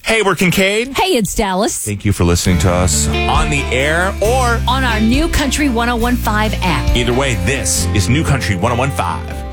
Hey, we're Kincaid. Hey, it's Dallas. Thank you for listening to us on the air or on our New Country 1015 app. Either way, this is New Country 1015.